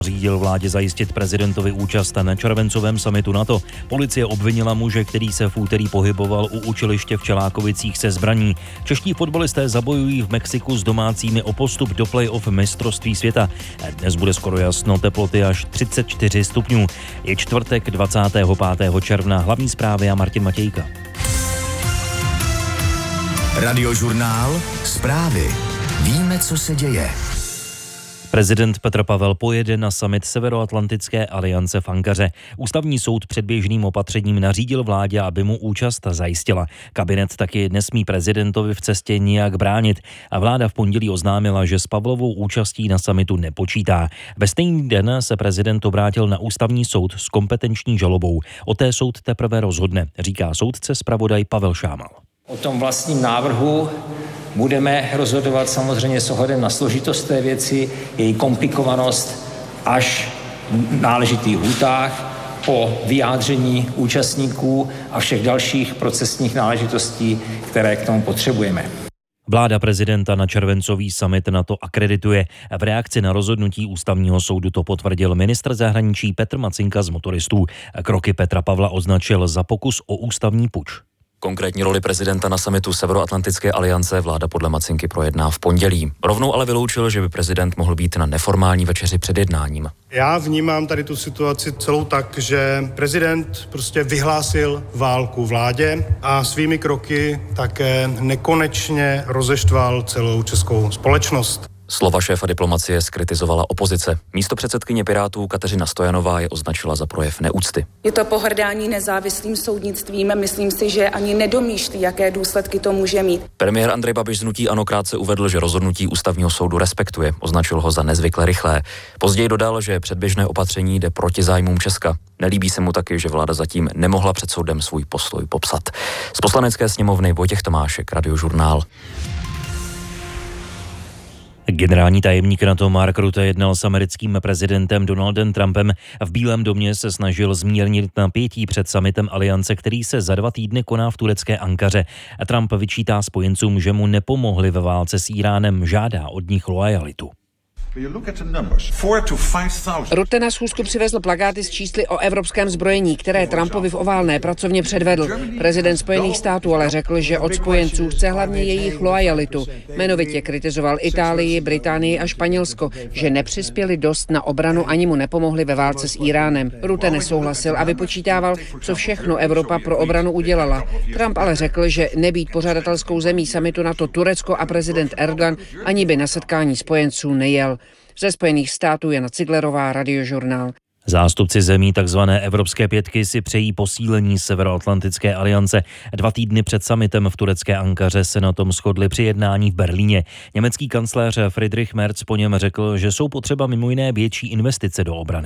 Řídil vládě zajistit prezidentovi účast na červencovém summitu NATO. Policie obvinila muže, který se v úterý pohyboval u učiliště v Čelákovicích se zbraní. Čeští fotbalisté zabojují v Mexiku s domácími o postup do play-off mistrovství světa. Dnes bude skoro jasno, teploty až 34 stupňů. Je čtvrtek 25. června. Hlavní zprávy a Martin Matějka. Radiožurnál Zprávy. Víme, co se děje. Prezident Petr Pavel pojede na summit Severoatlantické aliance v Ankaře. Ústavní soud předběžným opatřením nařídil vládě, aby mu účast zajistila. Kabinet taky nesmí prezidentovi v cestě nijak bránit. A vláda v pondělí oznámila, že s Pavlovou účastí na summitu nepočítá. Ve stejný den se prezident obrátil na ústavní soud s kompetenční žalobou. O té soud teprve rozhodne, říká soudce zpravodaj Pavel Šámal. O tom vlastním návrhu budeme rozhodovat samozřejmě s ohledem na složitost té věci, její komplikovanost až v náležitých lhůtách, po vyjádření účastníků a všech dalších procesních náležitostí, které k tomu potřebujeme. Vláda prezidenta na červencový summit NATO akredituje. V reakci na rozhodnutí ústavního soudu to potvrdil ministr zahraničí Petr Macinka z Motoristů. Kroky Petra Pavla označil za pokus o ústavní puč. Konkrétní roli prezidenta na summitu Severoatlantické aliance vláda podle Macinky projedná v pondělí. Rovnou ale vyloučil, že by prezident mohl být na neformální večeři před jednáním. Já vnímám tady tu situaci celou tak, že prezident prostě vyhlásil válku vládě a svými kroky také nekonečně rozeštval celou českou společnost. Slova šéfa diplomacie zkritizovala opozice. Místopředsedkyně Pirátů Kateřina Stojanová je označila za projev neúcty. Je to pohrdání nezávislým soudnictvím. Myslím si, že ani nedomýšlí, jaké důsledky to může mít. Premiér Andrej Babiš z hnutí ANO krátce uvedl, že rozhodnutí ústavního soudu respektuje. Označil ho za nezvykle rychlé. Později dodal, že předběžné opatření jde proti zájmům Česka. Nelíbí se mu taky, že vláda zatím nemohla před soudem svůj postoj popsat. Z Poslanecké sněmovny Vojtěch Tomášek, Radiožurnál. Generální tajemník NATO Mark Rutte jednal s americkým prezidentem Donaldem Trumpem. V Bílém domě se snažil zmírnit napětí před summitem aliance, který se za 2 týdny koná v turecké Ankaře. Trump vyčítá spojencům, že mu nepomohli ve válce s Íránem, žádá od nich loajalitu. Rutte na schůzku přivezl plakáty s čísly o evropském zbrojení, které Trumpovi v oválné pracovně předvedl. Prezident Spojených států ale řekl, že od spojenců chce hlavně jejich loajalitu. Jmenovitě kritizoval Itálii, Británii a Španělsko, že nepřispěli dost na obranu ani mu nepomohli ve válce s Íránem. Rutte nesouhlasil a vypočítával, co všechno Evropa pro obranu udělala. Trump ale řekl, že nebýt pořadatelskou zemí summitu NATO Turecko a prezident Erdogan ani by na setkání spojenců nejel. Ze Spojených států Jana Ciglerová, Radiožurnál. Zástupci zemí tzv. Evropské pětky si přejí posílení Severoatlantické aliance. 2 týdny před summitem v turecké Ankaře se na tom shodli při jednání v Berlíně. Německý kancléř Friedrich Merz po něm řekl, že jsou potřeba mimo jiné větší investice do obrany.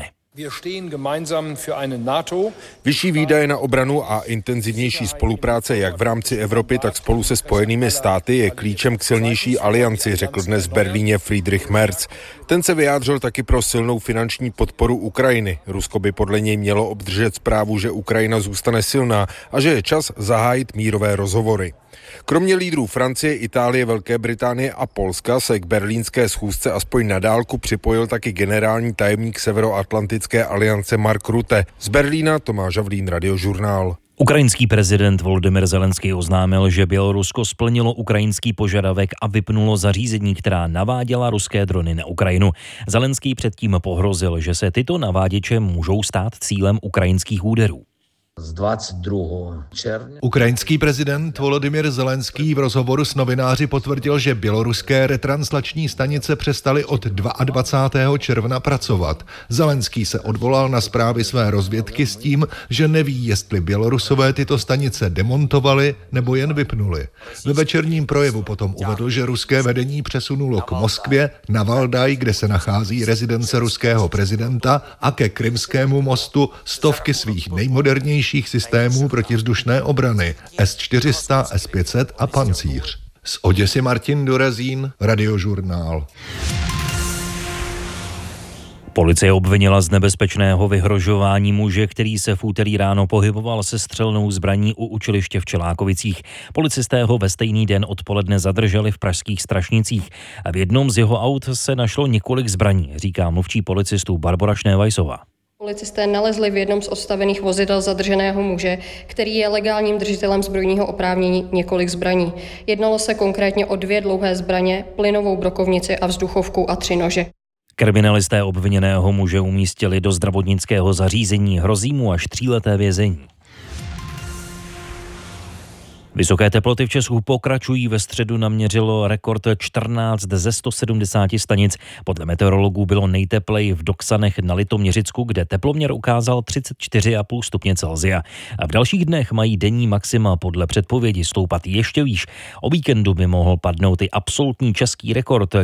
Vyšší výdaje na obranu a intenzivnější spolupráce jak v rámci Evropy, tak spolu se Spojenými státy je klíčem k silnější alianci, řekl dnes v Berlíně Friedrich Merz. Ten se vyjádřil taky pro silnou finanční podporu Ukrajiny. Rusko by podle něj mělo obdržet zprávu, že Ukrajina zůstane silná a že je čas zahájit mírové rozhovory. Kromě lídrů Francie, Itálie, Velké Británie a Polska se k berlínské schůzce aspoň na dálku připojil taky generální tajemník Severoatlantické aliance Mark Rutte. Z Berlína Tomáš Havlín, Radiožurnál. Ukrajinský prezident Volodymyr Zelenský oznámil, že Bělorusko splnilo ukrajinský požadavek a vypnulo zařízení, která naváděla ruské drony na Ukrajinu. Zelenský předtím pohrozil, že se tyto naváděče můžou stát cílem ukrajinských úderů. Z 22. června. Ukrajinský prezident Volodymyr Zelenský v rozhovoru s novináři potvrdil, že běloruské retranslační stanice přestaly od 22. června pracovat. Zelenský se odvolal na zprávy své rozvědky s tím, že neví, jestli Bělorusové tyto stanice demontovali nebo jen vypnuli. Ve večerním projevu potom uvedl, že ruské vedení přesunulo k Moskvě, na Valdaj, kde se nachází rezidence ruského prezidenta, a ke Krymskému mostu stovky svých nejmodernějších systémů protivzdušné obrany S-400, S-500 a Pancíř. Z Oděsy Martin Dorazín, Radiožurnál. Policie obvinila z nebezpečného vyhrožování muže, který se v úterý ráno pohyboval se střelnou zbraní u učiliště v Čelákovicích. Policisté ho ve stejný den odpoledne zadrželi v pražských Strašnicích. V jednom z jeho aut se našlo několik zbraní, říká mluvčí policistů Barbora Šnévajsová. Policisté nalezli v jednom z odstavených vozidel zadrženého muže, který je legálním držitelem zbrojního oprávnění, několik zbraní. Jednalo se konkrétně o 2 dlouhé zbraně, plynovou brokovnici a vzduchovku a 3 nože. Kriminalisté obviněného muže umístili do zdravotnického zařízení, hrozí mu až 3leté vězení. Vysoké teploty v Česku pokračují, ve středu naměřilo rekord 14 ze 170 stanic. Podle meteorologů bylo nejtepleji v Doksanech na Litoměřicku, kde teploměr ukázal 34,5 stupně Celsia. A v dalších dnech mají denní maxima podle předpovědi stoupat ještě výš. O víkendu by mohl padnout i absolutní český rekord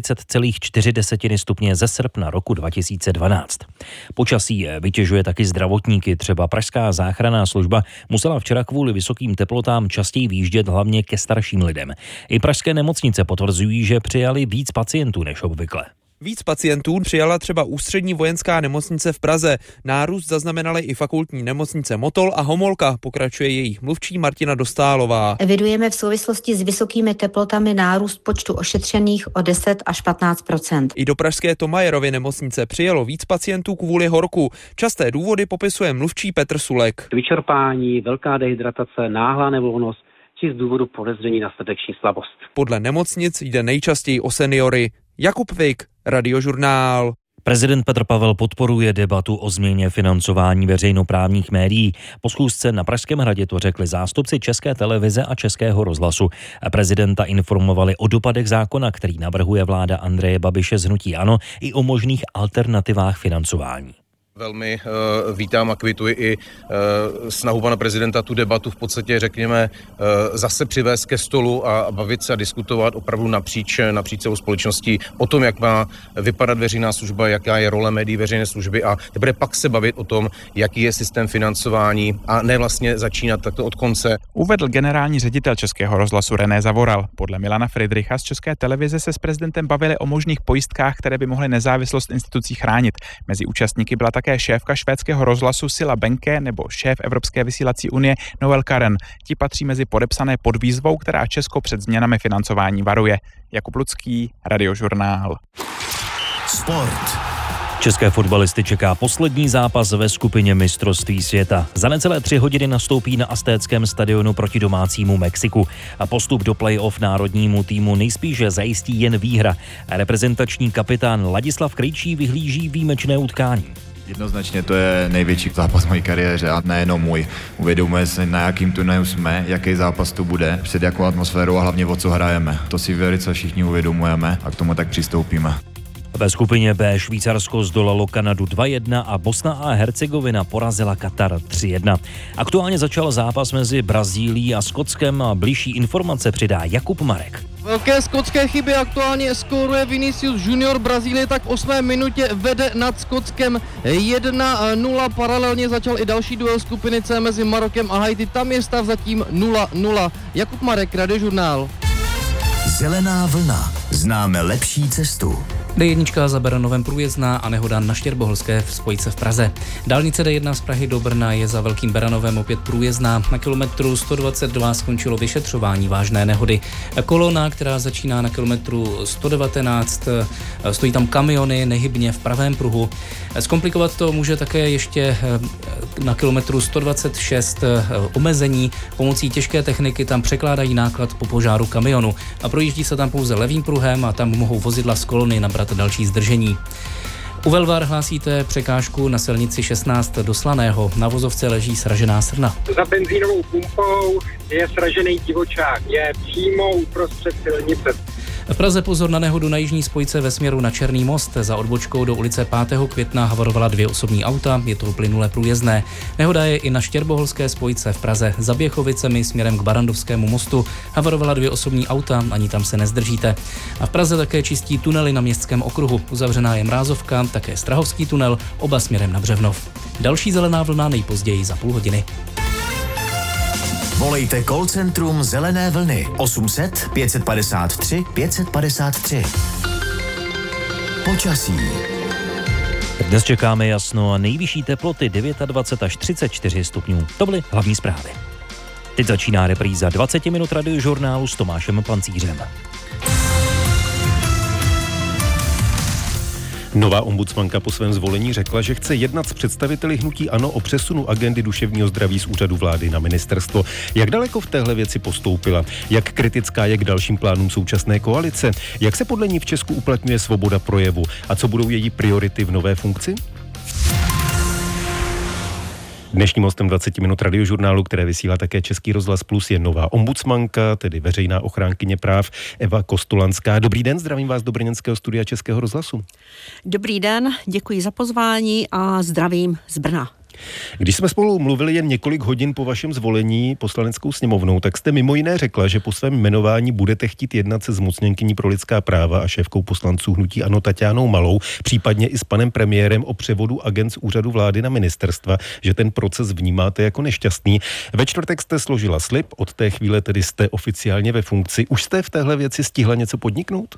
40,4 stupně ze srpna roku 2012. Počasí vytěžuje taky zdravotníky. Třeba pražská záchranná služba musela včera kvůli vysokým teplotám častěji výjíždět hlavně ke starším lidem. I pražské nemocnice potvrzují, že přijali víc pacientů než obvykle. Víc pacientů přijala třeba Ústřední vojenská nemocnice v Praze. Nárůst zaznamenaly i fakultní nemocnice Motol a Homolka, pokračuje jejich mluvčí Martina Dostálová. Evidujeme v souvislosti s vysokými teplotami nárůst počtu ošetřených o 10 až 15%. I do pražské Tomajerovy nemocnice přijelo víc pacientů kvůli horku. Časté důvody popisuje mluvčí Petr Sulek. Vyčerpání, velká dehydratace, náhlá nevolnost či z důvodu podezření na srdeční slabost. Podle nemocnic jde nejčastěji o seniory. Jakub Vik, Radiožurnál. Prezident Petr Pavel podporuje debatu o změně financování veřejnoprávních médií. Po schůzce na Pražském hradě to řekli zástupci České televize a Českého rozhlasu. Prezidenta informovali o dopadech zákona, který navrhuje vláda Andreje Babiše z hnutí ANO, i o možných alternativách financování. Velmi vítám a kvituji i snahu pana prezidenta tu debatu v podstatě, řekněme, zase přivést ke stolu a bavit se a diskutovat opravdu napříč celou společností o tom, jak má vypadat veřejná služba, jaká je role médií veřejné služby a teprve pak se bavit o tom, jaký je systém financování a ne vlastně začínat takto od konce. Uvedl generální ředitel Českého rozhlasu René Zavoral. Podle Milana Friedricha z České televize se s prezidentem bavili o možných pojistkách, které by mohly nezávislost institucí chránit. Mezi účastníky byla také šéfka švédského rozhlasu Silla Benke nebo šéf Evropské vysílací unie Noel Karen. Ti patří mezi podepsané pod výzvou, která Česko před změnami financování varuje. Jakub Lucký, Radiožurnál. Sport. České fotbalisty čeká poslední zápas ve skupině mistrovství světa. Za necelé 3 hodiny nastoupí na Aztéckém stadionu proti domácímu Mexiku. A postup do play-off národnímu týmu nejspíše zajistí jen výhra. Reprezentační kapitán Ladislav Krejčí vyhlíží výjimečné utkání. Jednoznačně to je největší zápas v mojí kariéře a nejenom můj. Uvědomuje se, na jakým turnaji jsme, jaký zápas to bude, před jakou atmosférou a hlavně o co hrajeme. To si velice všichni uvědomujeme a k tomu tak přistoupíme. Ve skupině B Švýcarsko zdolalo Kanadu 2-1 a Bosna a Hercegovina porazila Katar 3-1. Aktuálně začal zápas mezi Brazílií a Skotskem a bližší informace přidá Jakub Marek. Velké skotské chyby aktuálně skóruje Vinicius Junior. Brazílie tak v 8. minutě vede nad Skotskem 1-0. Paralelně začal i další duel skupiny C mezi Marokem a Haiti. Tam je stav zatím 0-0. Jakub Marek, Radiožurnál. Zelená vlna. Známe lepší cestu. D1 za Beranovem průjezdná a nehoda na Štěrboholské v spojce v Praze. Dálnice D1 z Prahy do Brna je za Velkým Beranovem opět průjezdná. Na kilometru 122 skončilo vyšetřování vážné nehody. Kolona, která začíná na kilometru 119, stojí tam kamiony nehybně v pravém pruhu. Zkomplikovat to může také ještě na kilometru 126 omezení. Pomocí těžké techniky tam překládají náklad po požáru kamionu. A projíždí se tam pouze levým pruhem a tam mohou vozidla z kolony nabrat další zdržení. U Velvar hlásíte překážku na silnici 16 do Slaného. Na vozovce leží sražená srna. Za benzínovou pumpou je sražený divočák. Je přímo uprostřed silnice. V Praze pozor na nehodu na jižní spojce ve směru na Černý most. Za odbočkou do ulice 5. května havarovala 2 osobní auta, je to plynule průjezdné. Nehoda je i na Štěrboholské spojce v Praze. Za Běchovicemi směrem k Barandovskému mostu havarovala 2 osobní auta, ani tam se nezdržíte. A v Praze také čistí tunely na Městském okruhu. Uzavřená je Mrázovka, také Strahovský tunel, oba směrem na Břevnov. Další zelená vlna nejpozději za půl hodiny. Volejte call centrum Zelené vlny 800 553 553. Počasí. Dnes čekáme jasno a nejvyšší teploty 29 až 34 stupňů. To byly hlavní zprávy. Teď začíná repríza 20 minut radiožurnálu s Tomášem Pancířem. Nová ombudsmanka po svém zvolení řekla, že chce jednat s představiteli hnutí ANO o přesunu agendy duševního zdraví z úřadu vlády na ministerstvo. Jak daleko v téhle věci postoupila? Jak kritická je k dalším plánům současné koalice? Jak se podle ní v Česku uplatňuje svoboda projevu? A co budou její priority v nové funkci? Dnešním hostem 20 minut radiožurnálu, které vysílá také Český rozhlas Plus, je nová ombudsmanka, tedy veřejná ochránkyně práv Eva Kostolanská. Dobrý den, zdravím vás do brněnského studia Českého rozhlasu. Dobrý den, děkuji za pozvání a zdravím z Brna. Když jsme spolu mluvili jen několik hodin po vašem zvolení poslaneckou sněmovnou, tak jste mimo jiné řekla, že po svém jmenování budete chtít jednat se zmocněnkyní pro lidská práva a šéfkou poslanců hnutí ANO Taťánou Malou, případně i s panem premiérem o převodu agent z úřadu vlády na ministerstva, že ten proces vnímáte jako nešťastný. Ve čtvrtek jste složila slib, od té chvíle tedy jste oficiálně ve funkci. Už jste v téhle věci stihla něco podniknout?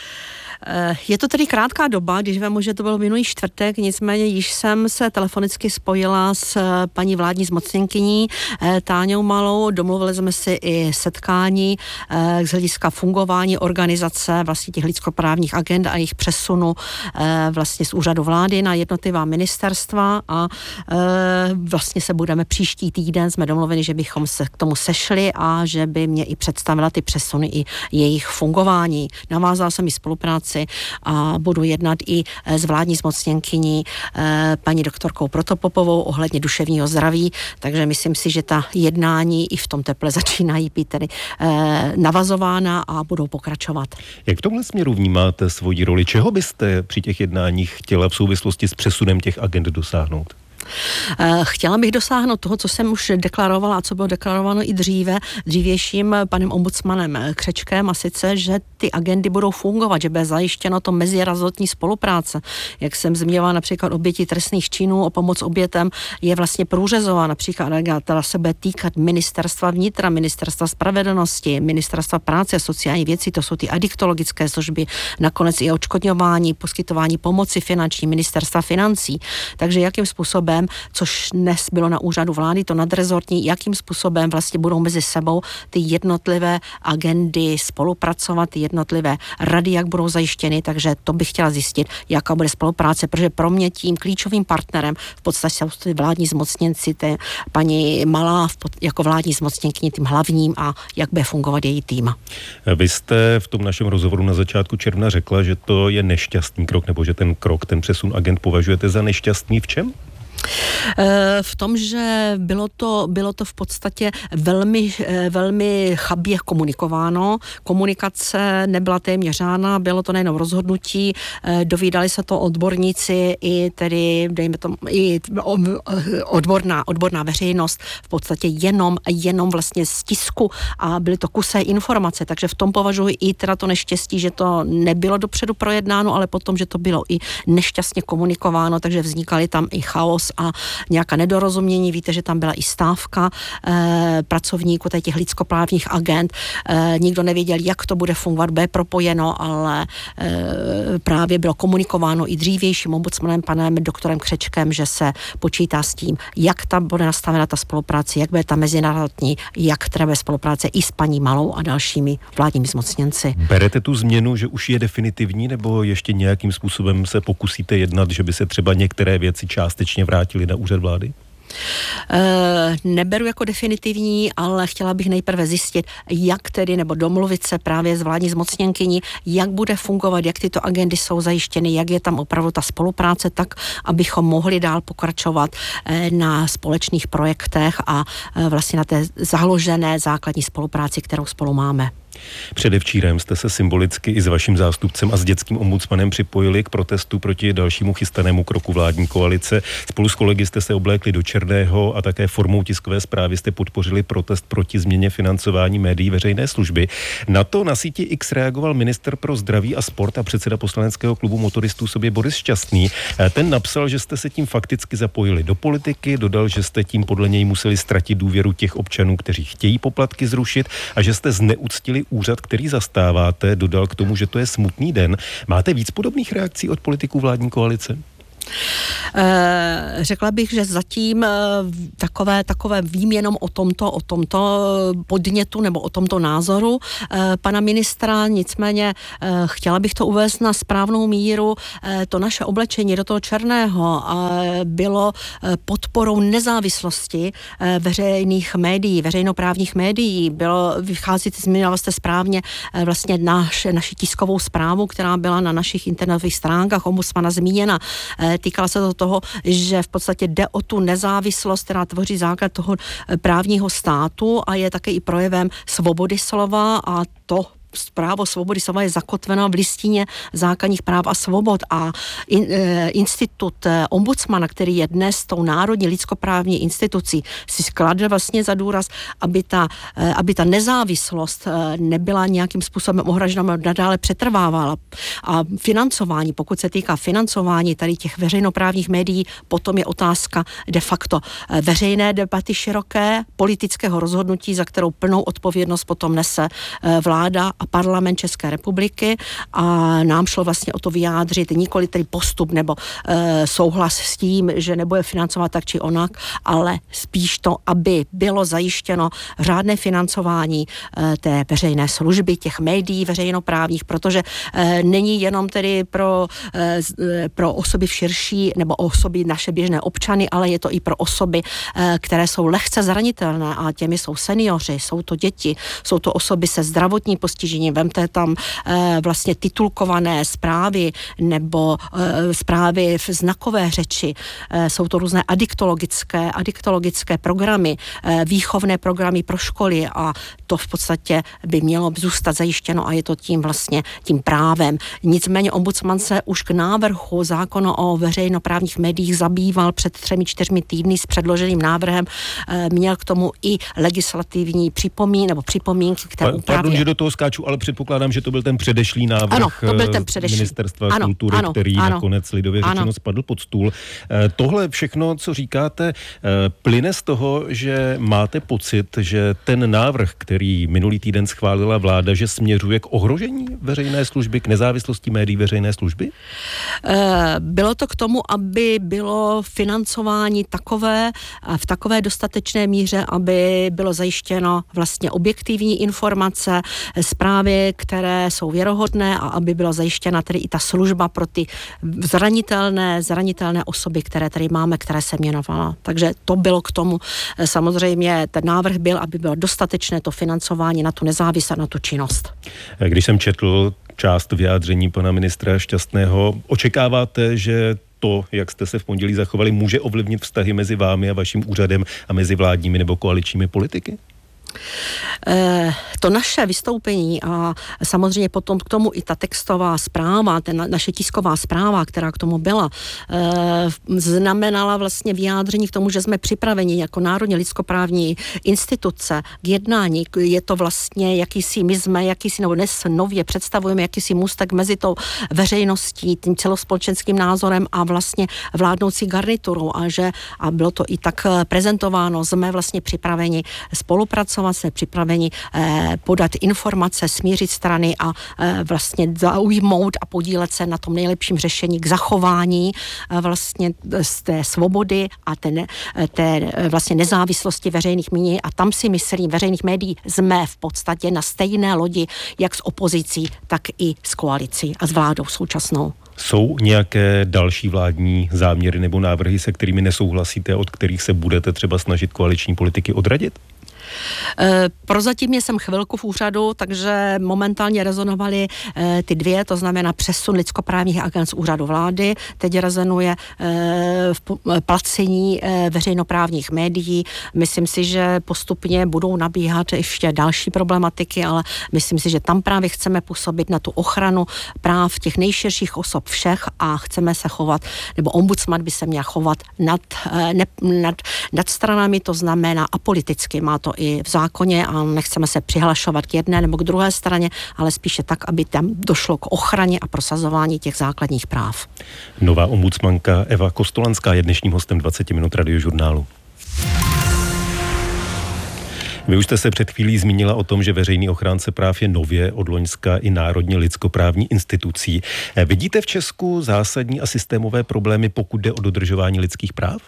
Je to tedy krátká doba, když vemu, že to bylo minulý čtvrtek, nicméně již jsem se telefonicky spojila s paní vládní zmocněnkyní Táňou Malou, domluvili jsme si i setkání z hlediska fungování organizace vlastně těch lidskoprávních agend a jejich přesunu vlastně z úřadu vlády na jednotlivá ministerstva a vlastně se budeme příští týden, jsme domluveni, že bychom se k tomu sešli a že by mě i představila ty přesuny i jejich fungování. Navázala jsem i spolupráci a budu jednat i s vládní zmocněnkyní paní doktorkou Protopopovou ohledně duševního zdraví, takže myslím si, že ta jednání i v tom teple začínají být tedy navazována a budou pokračovat. Jak v tomhle směru vnímáte svoji roli? Čeho byste při těch jednáních chtěla v souvislosti s přesunem těch agend dosáhnout? Chtěla bych dosáhnout toho, co jsem už deklarovala a co bylo deklarováno i dřívějším panem ombudsmanem Křečkem, a sice, že ty agendy budou fungovat, že bude zajištěno to mezirezortní spolupráce. Jak jsem zmiňovala například oběti trestných činů, o pomoc obětem je vlastně průřezová, například která se bude týkat ministerstva vnitra, ministerstva spravedlnosti, ministerstva práce a sociální věcí, to jsou ty adiktologické služby, nakonec i odškodňování, poskytování pomoci finanční, ministerstva financí. Takže jakým způsobem, což dnes bylo na úřadu vlády, to nadrezortní, jakým způsobem vlastně budou mezi sebou ty jednotlivé agendy spolupracovat, ty jednotlivé rady, jak budou zajištěny, takže to bych chtěla zjistit, jaká bude spolupráce, protože pro mě tím klíčovým partnerem v podstatě jsou ty vládní zmocněnci, paní Malá jako vládní zmocněnkyně tím hlavním a jak bude fungovat její tým. Vy jste v tom našem rozhovoru na začátku června řekla, že to je nešťastný krok, nebo že ten přesun agent považujete za nešťastný. V čem? V tom, že bylo to v podstatě velmi chabě komunikováno. Komunikace nebyla téměř žádná, bylo to nejenom rozhodnutí, dovídali se to odborníci i tedy, dejme tomu, i odborná veřejnost, v podstatě jenom vlastně z tisku a byly to kusé informace, takže v tom považuji i teda to neštěstí, že to nebylo dopředu projednáno, ale potom, že to bylo i nešťastně komunikováno, takže vznikaly tam i chaos a nějaká nedorozumění. Víte, že tam byla i stávka pracovníků těch lidskoprávních agent. Nikdo nevěděl, jak to bude fungovat, bude propojeno, ale právě bylo komunikováno i dřívějším ombudsmanem panem doktorem Křečkem, že se počítá s tím, jak tam bude nastavena ta spolupráce, jak bude ta mezinárodní, jak třeba spolupráce i s paní Malou a dalšími vládními zmocněnci. Berete tu změnu, že už je definitivní, nebo ještě nějakým způsobem se pokusíte jednat, že by se třeba některé věci částečně vrátily na úřad vlády? Neberu jako definitivní, ale chtěla bych nejprve zjistit, jak tedy, nebo domluvit se právě s vládní zmocněnkyní, jak bude fungovat, jak tyto agendy jsou zajištěny, jak je tam opravdu ta spolupráce, tak, abychom mohli dál pokračovat na společných projektech a vlastně na té založené základní spolupráci, kterou spolu máme. Předevčírem jste se symbolicky i s vaším zástupcem a s dětským ombudsmanem připojili k protestu proti dalšímu chystanému kroku vládní koalice. Spolu s kolegy jste se oblékli do černého a také formou tiskové zprávy jste podpořili protest proti změně financování médií veřejné služby. Na to na síti X reagoval ministr pro zdraví a sport a předseda poslaneckého klubu motoristů sobě Boris Šťastný. Ten napsal, že jste se tím fakticky zapojili do politiky, dodal, že jste tím podle něj museli ztratit důvěru těch občanů, kteří chtějí poplatky zrušit a že jste zneuctili úřad, který zastáváte, dodal k tomu, že to je smutný den. Máte víc podobných reakcí od politiků vládní koalice? Řekla bych, že zatím takové vím jenom o tomto podnětu nebo o tomto názoru pana ministra, nicméně chtěla bych to uvést na správnou míru. To naše oblečení do toho černého bylo podporou nezávislosti veřejných médií, veřejnoprávních médií. Zmínila jste správně vlastně naši tiskovou zprávu, která byla na našich internetových stránkách ombudsmana zmíněna. Týkala se to toho, že v podstatě jde o tu nezávislost, která tvoří základ toho právního státu a je také i projevem svobody slova a to právo svobody slova je zakotveno v listině základních práv a svobod a institut ombudsmana, který je dnes tou národní lidskoprávní institucí, si skládá vlastně za důraz, aby ta nezávislost nebyla nějakým způsobem ohrožena, nadále přetrvávala. A financování, pokud se týká financování tady těch veřejnoprávních médií, potom je otázka de facto veřejné debaty široké, politického rozhodnutí, za kterou plnou odpovědnost potom nese vláda a parlament České republiky a nám šlo vlastně o to vyjádřit nikoli tedy postup nebo souhlas s tím, že nebude financovat tak či onak, ale spíš to, aby bylo zajištěno řádné financování té veřejné služby, těch médií veřejnoprávních, protože není jenom tedy pro osoby v širší nebo osoby naše běžné občany, ale je to i pro osoby, které jsou lehce zranitelné a těmi jsou seniori, jsou to děti, jsou to osoby se zdravotním postižením. Vemte tam vlastně titulkované zprávy nebo zprávy v znakové řeči. Jsou to různé adiktologické programy, výchovné programy pro školy a to v podstatě by mělo zůstat zajištěno a je to tím právem. Nicméně ombudsman se už k návrhu zákona o veřejnoprávních médiích zabýval před 3-4 týdny s předloženým návrhem. Měl k tomu i legislativní připomínky, které Pardon, že do toho skáču, ale předpokládám, že to byl ten předešlý návrh Ministerstva kultury, který nakonec lidově řečeno spadl pod stůl. Tohle všechno, co říkáte, plyne z toho, že máte pocit, že ten návrh, který minulý týden schválila vláda, že směřuje k ohrožení veřejné služby, k nezávislosti médií veřejné služby? Bylo to k tomu, aby bylo financování v takové dostatečné míře, aby bylo zajištěno vlastně objektivní informace, zprávy, které jsou věrohodné a aby byla zajištěna tedy i ta služba pro ty zranitelné osoby, které tady máme, které se jmenovala. Takže to bylo k tomu. Samozřejmě ten návrh byl, aby bylo dostatečné to financování na tu nezávislost, na tu činnost. Když jsem četl část vyjádření pana ministra Šťastného, očekáváte, že to, jak jste se v pondělí zachovali, může ovlivnit vztahy mezi vámi a vaším úřadem a mezi vládními nebo koaličními politiky? To naše vystoupení a samozřejmě potom k tomu i ta textová zpráva, naše tisková zpráva, která k tomu byla, znamenala vlastně vyjádření k tomu, že jsme připraveni jako národně lidskoprávní instituce k jednání. Je to vlastně nebo dnes nově představujeme jakýsi můstek mezi tou veřejností, tím celospolečenským názorem a vlastně vládnoucí garniturou a bylo to i tak prezentováno, jsme vlastně připraveni spolupracovat, jsme připraveni podat informace, smířit strany a vlastně zaujmout a podílet se na tom nejlepším řešení k zachování vlastně z té svobody a té vlastně nezávislosti veřejných médií a tam si myslím, veřejných médií jsme v podstatě na stejné lodi jak s opozicí, tak i s koalicí a s vládou současnou. Jsou nějaké další vládní záměry nebo návrhy, se kterými nesouhlasíte, od kterých se budete třeba snažit koaliční politiky odradit? Prozatím jsem chvilku v úřadu, takže momentálně rezonovaly ty dvě, to znamená přesun lidskoprávních agent z úřadu vlády, teď rezonuje placení veřejnoprávních médií. Myslím si, že postupně budou nabíhat ještě další problematiky, ale myslím si, že tam právě chceme působit na tu ochranu práv těch nejširších osob všech a chceme se chovat, nebo ombudsman by se měl chovat nad stranami, to znamená apoliticky, má to i v zákoně a nechceme se přihlašovat k jedné nebo k druhé straně, ale spíše tak, aby tam došlo k ochraně a prosazování těch základních práv. Nová ombudsmanka Eva Kostolanská je dnešním hostem 20 minut Radiožurnálu. Vy už jste se před chvílí zmínila o tom, že veřejný ochránce práv je nově od loňska i národně lidskoprávní institucí. Vidíte v Česku zásadní a systémové problémy, pokud jde o dodržování lidských práv?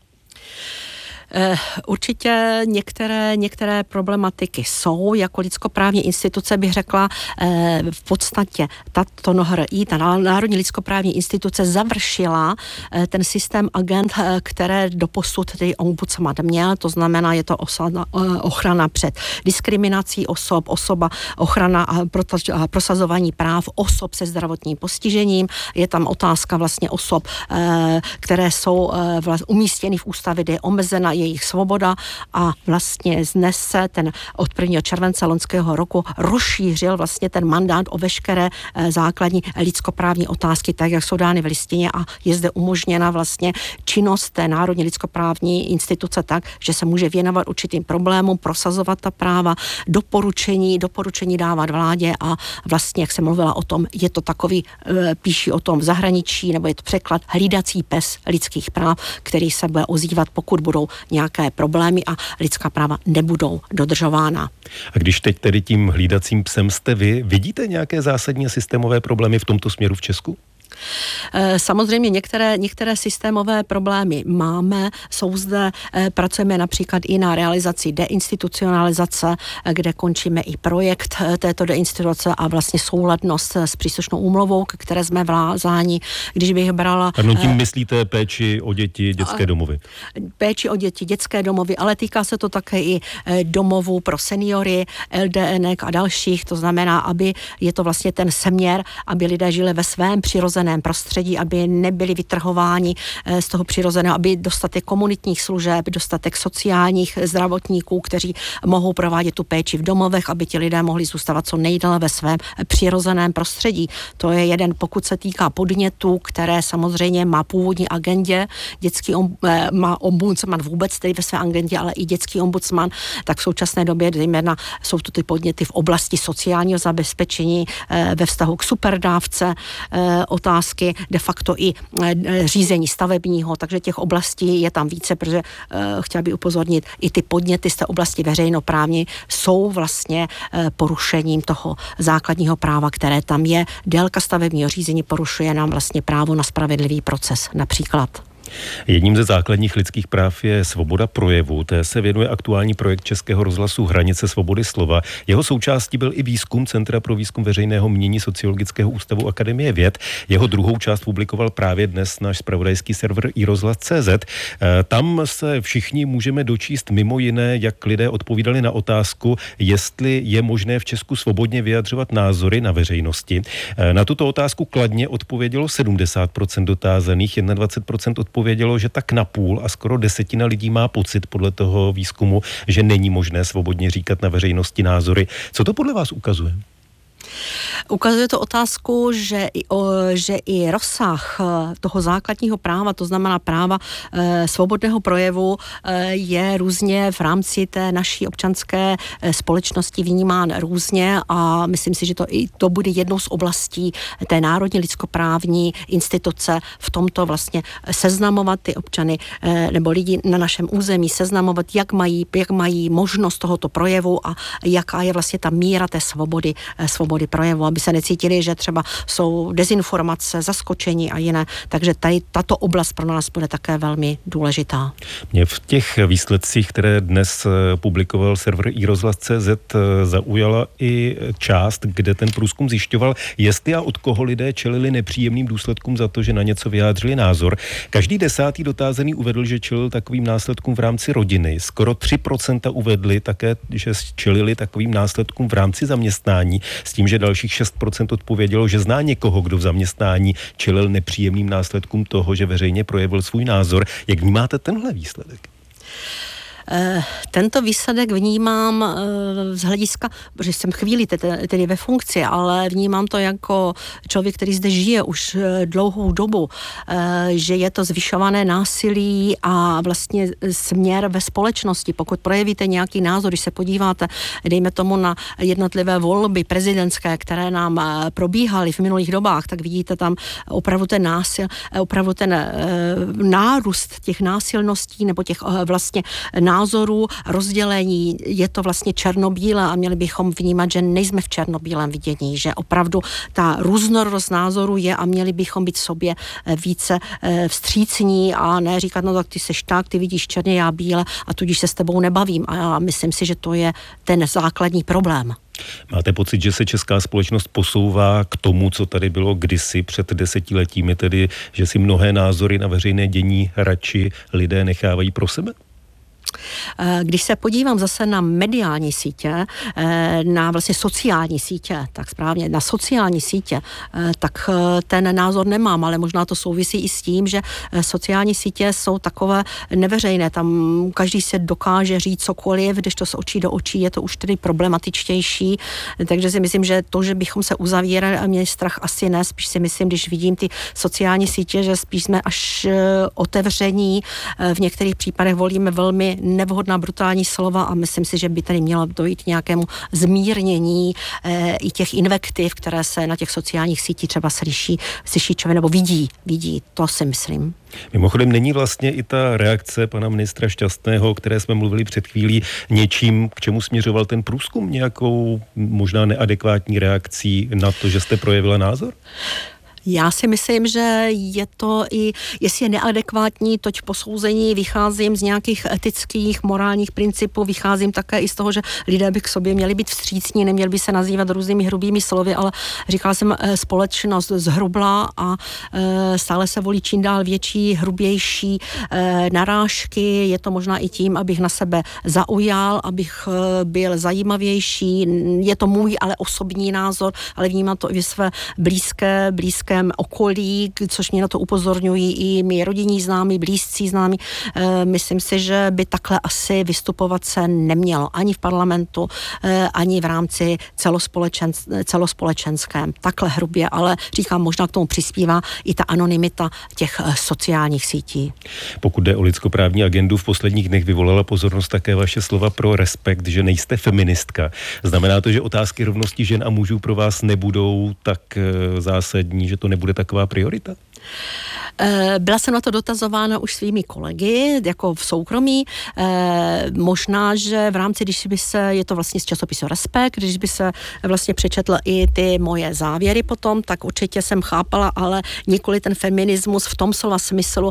Určitě některé problematiky jsou, jako lidskoprávní instituce bych řekla, v podstatě tato NHRI, ta Národní lidskoprávní instituce završila ten systém agent, které doposud tedy ombudsman měl, to znamená, je to ochrana před diskriminací ochrana a prosazování práv osob se zdravotním postižením, je tam otázka vlastně osob, které jsou umístěny v ústavě, kde je omezena jejich svoboda a vlastně dnes se od 1. července loňského roku rozšířil vlastně ten mandát o veškeré základní lidskoprávní otázky, tak jak jsou dány v listině a je zde umožněna vlastně činnost té Národní lidskoprávní instituce tak, že se může věnovat určitým problémům, prosazovat ta práva, doporučení dávat vládě a vlastně, jak jsem mluvila o tom, je to takový, píší o tom v zahraničí, nebo je to překlad hlídací pes lidských práv, který se bude ozývat, pokud budou nějaké problémy a lidská práva nebudou dodržována. A když teď tedy tím hlídacím psem jste vy, vidíte nějaké zásadní systémové problémy v tomto směru v Česku? Samozřejmě některé systémové problémy máme, jsou zde, pracujeme například i na realizaci deinstitucionalizace, kde končíme i projekt této deinstituce a vlastně souladnost s příslušnou úmluvou, které jsme vázáni, když bych brala... Pardon, tím myslíte péči o děti, dětské domovy? Péči o děti, dětské domovy, ale týká se to také i domovů pro seniory, LDN a dalších, to znamená, aby je to vlastně ten směr, aby lidé žili ve svém přirozeném prostředí, aby nebyli vytrhováni z toho přirozeného, aby dostatek komunitních služeb, dostatek sociálních zdravotníků, kteří mohou provádět tu péči v domovech, aby ti lidé mohli zůstávat co nejdéle ve svém přirozeném prostředí. To je jeden, pokud se týká podnětů, které samozřejmě má původní agendě, má ombudsman vůbec tedy ve své agendě, ale i dětský ombudsman, tak v současné době zejména jsou to ty podněty v oblasti sociálního zabezpečení ve vztahu k superdávce, otázky de facto i řízení stavebního, takže těch oblastí je tam více, protože chtěla bych upozornit, i ty podněty z té oblasti veřejnoprávní jsou vlastně porušením toho základního práva, které tam je. Délka stavebního řízení porušuje nám vlastně právo na spravedlivý proces například. Jedním ze základních lidských práv je svoboda projevu. Té se věnuje aktuální projekt Českého rozhlasu Hranice svobody slova. Jeho součástí byl i výzkum Centra pro výzkum veřejného mínění Sociologického ústavu Akademie věd. Jeho druhou část publikoval právě dnes náš zpravodajský server iRozhlas.cz. Tam se všichni můžeme dočíst mimo jiné, jak lidé odpovídali na otázku, jestli je možné v Česku svobodně vyjadřovat názory na veřejnosti. Na tuto otázku kladně odpovědělo 70% dotázaných, 21% odpovědělo, že tak napůl a skoro 10% lidí má pocit podle toho výzkumu, že není možné svobodně říkat na veřejnosti názory. Co to podle vás ukazuje? Ukazuje to otázku, že i rozsah toho základního práva, to znamená práva svobodného projevu, je různě v rámci té naší občanské společnosti vnímán různě a myslím si, že to bude jednou z oblastí té Národní lidskoprávní instituce v tomto vlastně seznamovat ty občany nebo lidi na našem území, seznamovat, jak mají možnost tohoto projevu a jaká je vlastně ta míra té svobody projevu, aby se necítili, že třeba jsou dezinformace, zaskočení a jiné. Takže tady tato oblast pro nás bude také velmi důležitá. Mě v těch výsledcích, které dnes publikoval server iRozhlas.cz, zaujala i část, kde ten průzkum zjišťoval, jestli a od koho lidé čelili nepříjemným důsledkům za to, že na něco vyjádřili názor. Každý 10. dotázaný uvedl, že čelil takovým následkům v rámci rodiny. Skoro 3% uvedli také, že čelili takovým následkům v rámci zaměstnání, s tím, že dalších 6% odpovědělo, že zná někoho, kdo v zaměstnání čelil nepříjemným následkům toho, že veřejně projevil svůj názor. Jak vnímáte tenhle výsledek? Tento výsledek vnímám z hlediska, protože jsem chvíli tedy ve funkci, ale vnímám to jako člověk, který zde žije už dlouhou dobu, že je to zvyšované násilí a vlastně směr ve společnosti. Pokud projevíte nějaký názor, když se podíváte, dejme tomu na jednotlivé volby prezidentské, které nám probíhaly v minulých dobách, tak vidíte tam opravdu ten nárůst těch násilností nebo těch vlastně názorů, rozdělení, je to vlastně černobílé a měli bychom vnímat, že nejsme v černobílém vidění, že opravdu ta různorodost názorů je a měli bychom být sobě více vstřícní a ne říkat, no tak ty seš tak, ty vidíš černě, já bíle a tudíž se s tebou nebavím. A já myslím si, že to je ten základní problém. Máte pocit, že se česká společnost posouvá k tomu, co tady bylo kdysi před desetiletími, tedy že si mnohé názory na veřejné dění radši lidé nechávají pro sebe? Když se podívám zase na mediální sítě, na vlastně sociální sítě, tak správně, na sociální sítě, tak ten názor nemám, ale možná to souvisí i s tím, že sociální sítě jsou takové neveřejné, tam každý se dokáže říct cokoliv, když to z očí do očí je to už tedy problematičtější, takže si myslím, že to, že bychom se uzavírali a měli strach, asi ne, spíš si myslím, když vidím ty sociální sítě, že spíš jsme až otevření, v některých případech volíme velmi nevhodná brutální slova a myslím si, že by tady mělo dojít k nějakému zmírnění i těch invektiv, které se na těch sociálních sítích třeba slyší člověk nebo vidí, to si myslím. Mimochodem není vlastně i ta reakce pana ministra Šťastného, o které jsme mluvili před chvílí, něčím, k čemu směřoval ten průzkum, nějakou možná neadekvátní reakcí na to, že jste projevila názor? Já si myslím, že je to i, jestli je neadekvátní, toť posouzení, vycházím z nějakých etických, morálních principů, vycházím také i z toho, že lidé by k sobě měli být vstřícní, neměli by se nazývat různými hrubými slovy, ale říkala jsem, společnost zhrubla a stále se volí čím dál větší, hrubější narážky. Je to možná i tím, abych na sebe zaujal, abych byl zajímavější. Je to můj, ale osobní názor, ale vnímám to i ve své blízké okolí, což mě na to upozorňují i mý rodinní známí, blízcí známí. Myslím si, že by takhle asi vystupovat se nemělo ani v parlamentu, ani v rámci celospolečenském. Takhle hrubě, ale říkám, možná k tomu přispívá i ta anonymita těch sociálních sítí. Pokud jde o lidskoprávní agendu, v posledních dnech vyvolala pozornost také vaše slova pro respekt, že nejste feministka. Znamená to, že otázky rovnosti žen a mužů pro vás nebudou tak zásadní, že to nebude taková priorita? Byla jsem na to dotazována už svými kolegy, jako v soukromí. Možná, že v rámci, když by se, je to vlastně z časopisu Respekt, když by se vlastně přečetl i ty moje závěry potom, tak určitě jsem chápala, ale nikoli ten feminismus v tom slova smyslu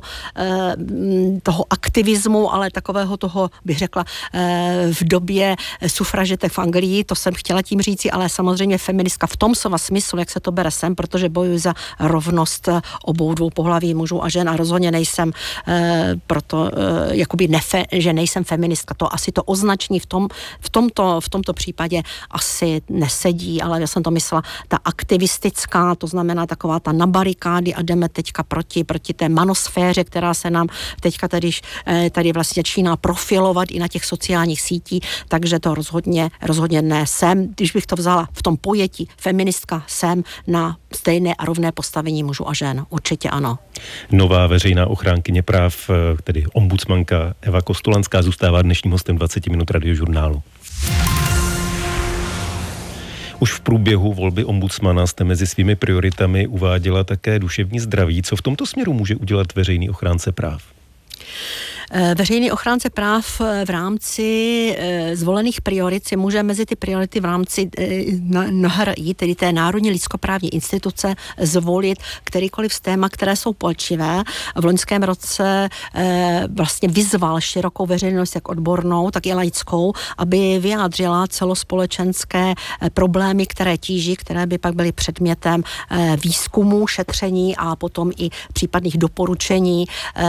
toho aktivismu, ale takového toho, bych řekla, v době sufražetek v Anglii, to jsem chtěla tím říci, ale samozřejmě feministka v tom slova smyslu, jak se to bere sem, protože bojuji za rovnost obou dvou pohlaví mužů a žen a rozhodně nejsem proto, jakoby že nejsem feministka. To asi to označení v tomto případě asi nesedí, ale já jsem to myslela ta aktivistická, to znamená taková ta na barikády a jdeme teďka proti té manosféře, která se nám teďka tady vlastně začíná profilovat i na těch sociálních sítích, takže to rozhodně ne. Jsem, když bych to vzala v tom pojetí feministka, jsem na stejné a rovné postavení mužů a žen. Určitě ano. Nová veřejná ochránkyně práv, tedy ombudsmanka Eva Kostolanská, zůstává dnešním hostem 20 minut Radiožurnálu. Už v průběhu volby ombudsmana jste mezi svými prioritami uváděla také duševní zdraví. Co v tomto směru může udělat veřejný ochránce práv? Veřejný ochránce práv v rámci zvolených priorit si může mezi ty priority v rámci NHRI, tedy té Národní lidskoprávní instituce, zvolit kterýkoliv z téma, které jsou palčivé. V loňském roce vlastně vyzval širokou veřejnost, jak odbornou, tak i laickou, aby vyjádřila celospolečenské problémy, které tíží, které by pak byly předmětem výzkumu, šetření a potom i případných doporučení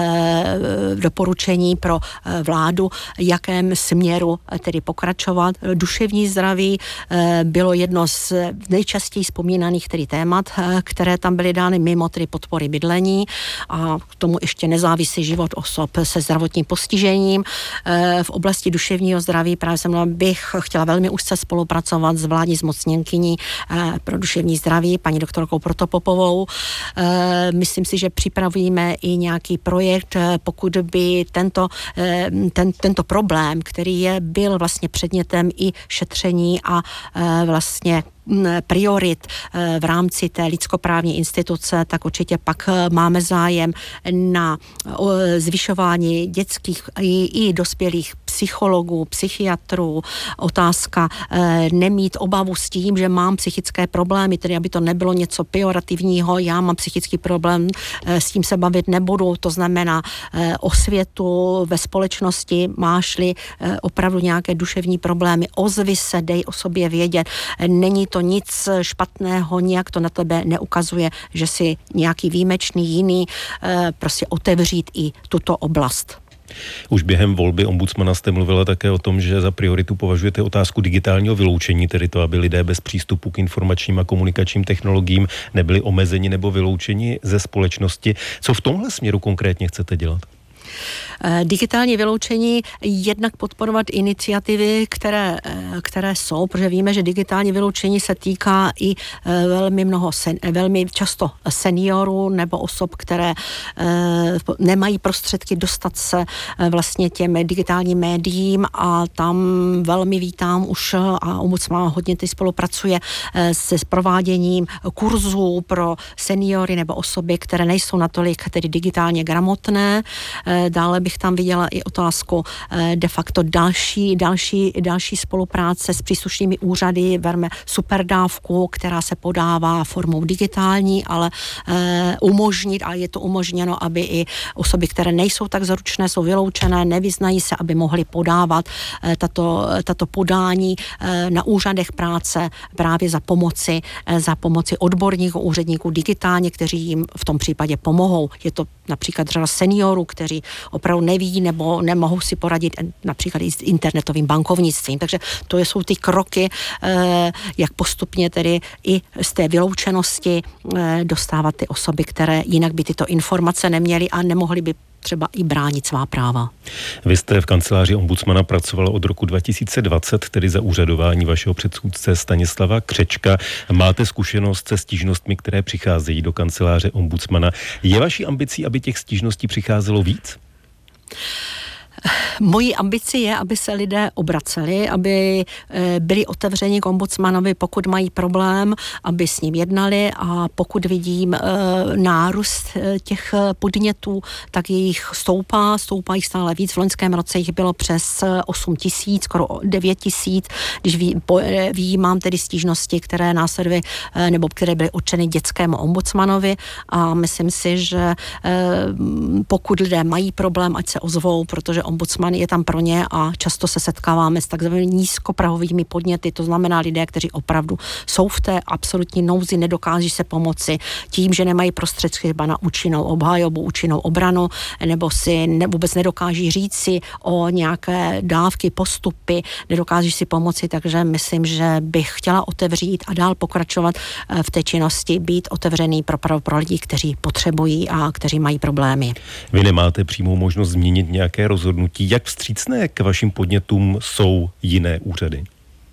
pro vládu, jakém směru tedy pokračovat. Duševní zdraví bylo jedno z nejčastěji vzpomínaných tedy témat, které tam byly dány mimo tedy podpory bydlení a k tomu ještě nezávisí život osob se zdravotním postižením. V oblasti duševního zdraví právě bych chtěla velmi úzce spolupracovat s vládní zmocněnkyní pro duševní zdraví, paní doktorkou Protopopovou. Myslím si, že připravujeme i nějaký projekt, pokud by tento problém, který byl vlastně předmětem i šetření a vlastně priorit v rámci té lidskoprávní instituce, tak určitě pak máme zájem na zvyšování dětských i dospělých psychologů, psychiatrů, otázka nemít obavu s tím, že mám psychické problémy, tedy aby to nebylo něco pejorativního, já mám psychický problém, s tím se bavit nebudu, to znamená osvětu ve společnosti, máš-li opravdu nějaké duševní problémy, ozvi se, dej o sobě vědět, není to nic špatného, nijak to na tebe neukazuje, že si nějaký výjimečný jiný, prostě otevřít i tuto oblast. Už během volby ombudsmana jste mluvila také o tom, že za prioritu považujete otázku digitálního vyloučení, tedy to, aby lidé bez přístupu k informačním a komunikačním technologiím nebyli omezeni nebo vyloučeni ze společnosti. Co v tomhle směru konkrétně chcete dělat? Digitální vyloučení, jednak podporovat iniciativy, které jsou, protože víme, že digitální vyloučení se týká i velmi často seniorů nebo osob, které nemají prostředky dostat se vlastně těm digitálním médiím, a tam velmi vítám už, a ombudsman hodně spolupracuje se prováděním kurzů pro seniory nebo osoby, které nejsou natolik tedy digitálně gramotné. Dále bych tam viděla i otázku de facto další spolupráce s příslušnými úřady, verme superdávku, která se podává formou digitální, ale umožnit, a je to umožněno, aby i osoby, které nejsou tak zručné, jsou vyloučené, nevyznají se, aby mohly podávat tato podání na úřadech práce právě za pomoci odborníků, úředníků digitálně, kteří jim v tom případě pomohou. Je to například řada seniorů, kteří opravdu neví nebo nemohou si poradit například i s internetovým bankovnictvím. Takže to jsou ty kroky, jak postupně tedy i z té vyloučenosti dostávat ty osoby, které jinak by tyto informace neměly a nemohly by třeba i bránit svá práva. Vy jste v kanceláři ombudsmana pracovala od roku 2020, tedy za úřadování vašeho předchůdce Stanislava Křečka. Máte zkušenost se stížnostmi, které přicházejí do kanceláře ombudsmana. Je vaší ambicí, aby těch stížností přicházelo víc? Mojí ambicí je, aby se lidé obraceli, aby byli otevřeni k ombudsmanovi, pokud mají problém, aby s ním jednali, a pokud vidím nárůst těch podnětů, tak jejich stoupá jich stále víc. V loňském roce jich bylo přes 8 000, skoro 9 000, když mám tedy stížnosti, které následují, nebo které byly určeny dětskému ombudsmanovi, a myslím si, že pokud lidé mají problém, ať se ozvou, protože ombudsman je tam pro ně, a často se setkáváme s takzvanými nízkoprahovými podněty, to znamená lidé, kteří opravdu jsou v té absolutní nouzi, nedokáží se pomoci tím, že nemají prostředky na účinnou obhajobu, účinnou obranu, nebo si vůbec nedokáží říct si o nějaké dávky, postupy, nedokáží si pomoci, takže myslím, že bych chtěla otevřít a dál pokračovat v té činnosti, být otevřený pro lidi, kteří potřebují a kteří mají problémy. Vy nemáte přímou možnost změnit nějaké rozhodnutí. Jak vstřícné k vašim podnětům jsou jiné úřady?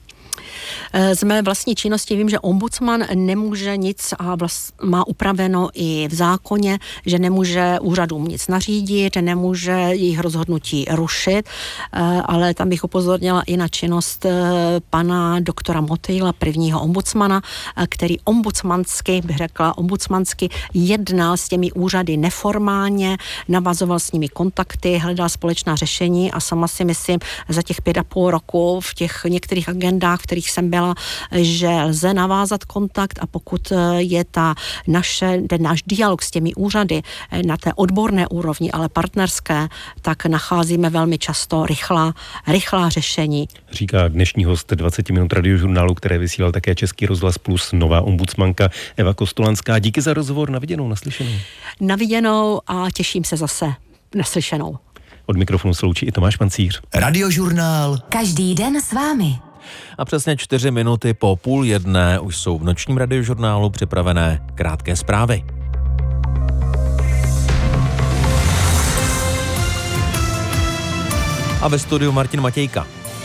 Z mé vlastní činnosti vím, že ombudsman nemůže nic, a má upraveno i v zákoně, že nemůže úřadům nic nařídit, nemůže jejich rozhodnutí rušit, ale tam bych upozornila i na činnost pana doktora Motejla, prvního ombudsmana, který ombudsmansky jednal s těmi úřady neformálně, navazoval s nimi kontakty, hledal společná řešení, a sama si myslím, za těch 5,5 roku v těch některých agendách, v kterých jsem byla, že lze navázat kontakt, a pokud je ten náš dialog s těmi úřady na té odborné úrovni, ale partnerské, tak nacházíme velmi často rychlá řešení. Říká dnešní host 20 minut radiožurnálu, které vysílal také Český rozhlas Plus, nová ombudsmanka Eva Kostolanská. Díky za rozhovor, na viděnou, naslyšenou. Na viděnou a těším se zase naslyšenou. Od mikrofonu se loučí i Tomáš Pancíř. Radiožurnál. Každý den s vámi. A přesně 4 minuty po 12:30 už jsou v nočním radiožurnálu připravené krátké zprávy. A ve studiu Martin Matějka.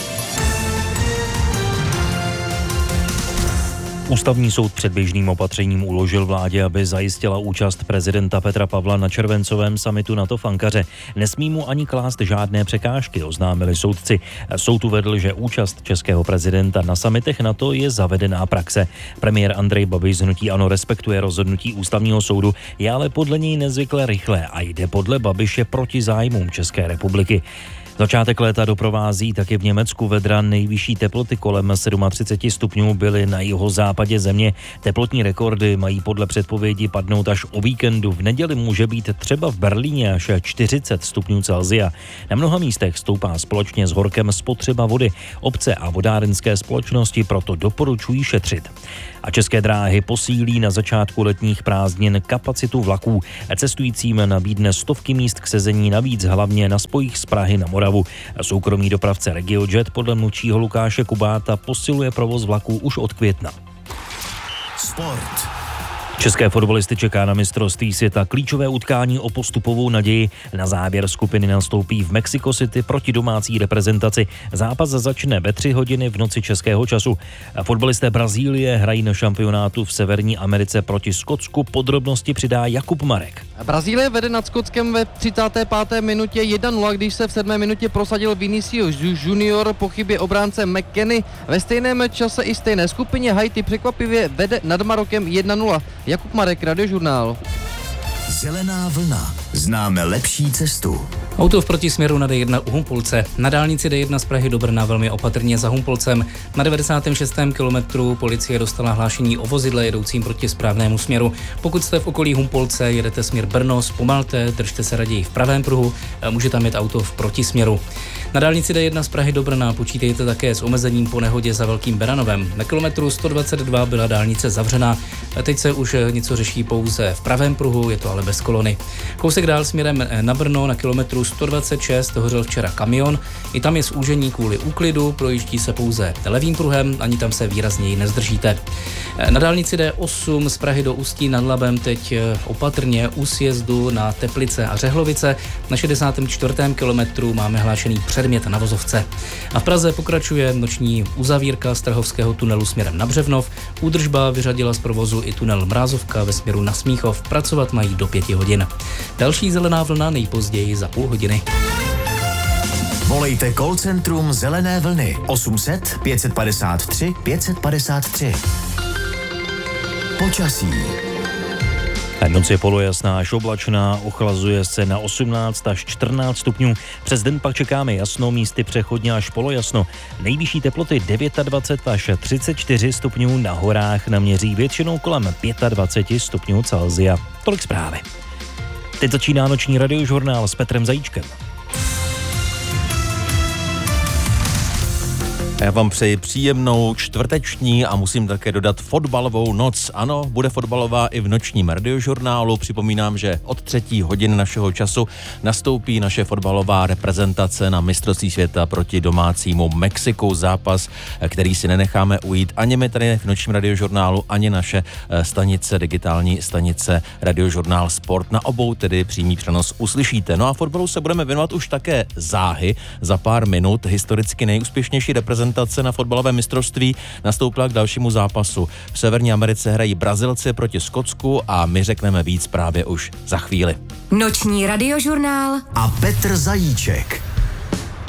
Ústavní soud předběžným opatřením uložil vládě, aby zajistila účast prezidenta Petra Pavla na červencovém summitu NATO v Ankaře. Nesmí mu ani klást žádné překážky, oznámili soudci. Soud uvedl, že účast českého prezidenta na summitech NATO je zavedená praxe. Premiér Andrej Babiš z hnutí ANO respektuje rozhodnutí Ústavního soudu, je ale podle něj nezvykle rychlé a jde podle Babiše proti zájmům České republiky. Začátek léta doprovází taky v Německu vedra. Nejvyšší teploty kolem 37 stupňů byly na jihozápadě země. Teplotní rekordy mají podle předpovědi padnout až o víkendu. V neděli může být třeba v Berlíně až 40 stupňů Celsia. Na mnoha místech stoupá společně s horkem spotřeba vody. Obce a vodárenské společnosti proto doporučují šetřit. A České dráhy posílí na začátku letních prázdnin kapacitu vlaků. Cestujícím nabídne stovky míst k sezení navíc, hlavně na spojích z Prahy na Moravu. Soukromý dopravce RegioJet podle mluvčího Lukáše Kubáta posiluje provoz vlaků už od května. Sport. České fotbalisty čeká na mistrovství světa klíčové utkání o postupovou naději. Na závěr skupiny nastoupí v Mexico City proti domácí reprezentaci. Zápas začne ve 3 hodiny v noci českého času. Fotbalisté Brazílie hrají na šampionátu v Severní Americe proti Skotsku. Podrobnosti přidá Jakub Marek. Brazílie vede nad Skotskem ve 35. minutě 1-0, když se v 7. minutě prosadil Vinicius Junior po chybě obránce McKenny. Ve stejném čase i stejné skupině Haiti překvapivě vede nad Marokem 1-0. Jakub Marek, Radiožurnál. Zelená vlna. Známe lepší cestu. Auto v protisměru na D1 u Humpolce. Na dálnici D1 z Prahy do Brna velmi opatrně za Humpolcem. Na 96. kilometru policie dostala hlášení o vozidle jedoucím proti správnému směru. Pokud jste v okolí Humpolce, jedete směr Brno, zpomalte, držte se raději v pravém pruhu, může tam jet auto v protisměru. Na dálnici D1 z Prahy do Brna počítejte také s omezením po nehodě za Velkým Beranovem. Na kilometru 122 byla dálnice zavřená, teď se už něco řeší pouze v pravém pruhu, je to ale bez kolony. Kousek dál směrem na Brno na kilometru 126 hořel včera kamion, i tam je zúžení kvůli úklidu, projíždí se pouze levým pruhem, ani tam se výrazněji nezdržíte. Na dálnici D8 z Prahy do Ústí nad Labem teď opatrně u sjezdu na Teplice a Řehlovice. Na 64. kilometru máme hlášený předmět na vozovce. A v Praze pokračuje noční uzavírka Strahovského tunelu směrem na Břevnov. Údržba vyřadila z provozu i tunel Mrázovka ve směru na Smíchov. Pracovat mají do 5 hodin. Další zelená vlna nejpozději za půl hodiny. Volejte call centrum Zelené vlny 800 553 553. Počasí. Noc je polojasná až oblačná, ochlazuje se na 18 až 14 stupňů. Přes den pak čekáme jasno, místy přechodně až polojasno. Nejvyšší teploty 29 až 34 stupňů, na horách naměří většinou kolem 25 stupňů Celsia. Tolik zprávy. Teď začíná noční radiožurnál s Petrem Zajíčkem. Já vám přeji příjemnou čtvrteční a musím také dodat fotbalovou noc. Ano, bude fotbalová i v nočním radiožurnálu. Připomínám, že od 3 hodin našeho času nastoupí naše fotbalová reprezentace na mistrovství světa proti domácímu Mexiku. Zápas, který si nenecháme ujít ani my tady v nočním radiožurnálu, ani naše stanice, digitální stanice Radiožurnál Sport. Na obou tedy přímý přenos uslyšíte. No a fotbalu se budeme věnovat už také záhy. Za pár minut historicky nejúspěšnější reprezentace na fotbalovém mistrovství nastoupila k dalšímu zápasu. V Severní Americe hrají Brazilci proti Skotsku a my řekneme víc právě už za chvíli. Noční radiožurnál a Petr Zajíček.